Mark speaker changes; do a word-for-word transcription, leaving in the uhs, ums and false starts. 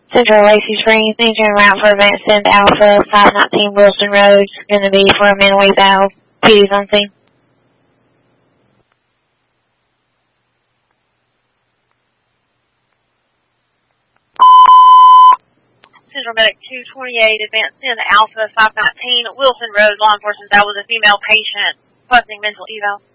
Speaker 1: Central Lacey Springs, engine route for advanced send Alpha, five nineteen Wilson Road. It's going to be for a mental eval. P D's on scene.
Speaker 2: Central Medic two twenty-eight, advanced send Alpha, five nineteen Wilson Road. Law enforcement, that was a female patient requesting mental eval.